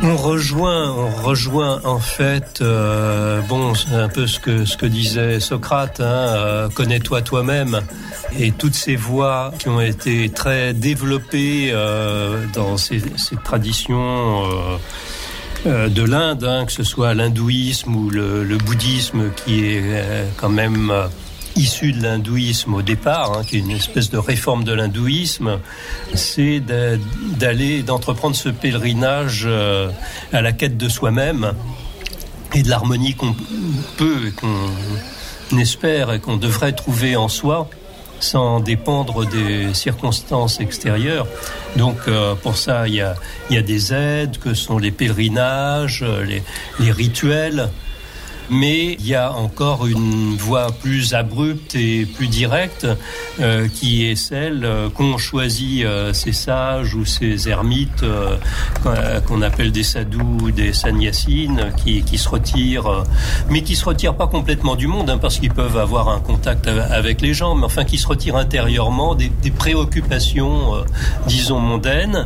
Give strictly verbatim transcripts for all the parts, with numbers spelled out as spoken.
On rejoint, on rejoint en fait, euh, bon, c'est un peu ce que ce que disait Socrate, hein, euh, connais-toi toi-même, et toutes ces voies qui ont été très développées euh, dans ces, ces traditions euh, euh, de l'Inde, hein, que ce soit l'hindouisme ou le, le bouddhisme, qui est euh, quand même euh, issu de l'hindouisme au départ, hein, qui est une espèce de réforme de l'hindouisme, c'est de, d'aller, d'entreprendre ce pèlerinage euh, à la quête de soi-même et de l'harmonie qu'on peut, et qu'on espère et qu'on devrait trouver en soi, sans dépendre des circonstances extérieures. Donc euh, pour ça, il y a, il y a des aides, que sont les pèlerinages, les, les rituels. Mais il y a encore une voie plus abrupte et plus directe euh, qui est celle euh, qu'ont choisi euh, ces sages ou ces ermites euh, qu'on appelle des sadhus ou des sannyasines, qui, qui se retirent, euh, mais qui se retirent pas complètement du monde, hein, parce qu'ils peuvent avoir un contact avec les gens, mais enfin qui se retirent intérieurement des, des préoccupations, euh, disons, mondaines.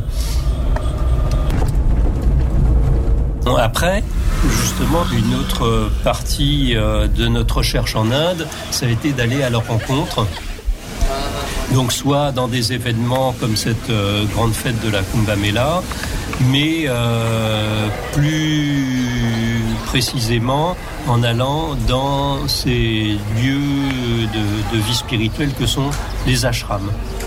Après, justement, une autre partie de notre recherche en Inde, ça a été d'aller à leur rencontre. Donc, soit dans des événements comme cette euh, grande fête de la Kumbh Mela, mais euh, plus précisément en allant dans ces lieux de, de vie spirituelle que sont les ashrams.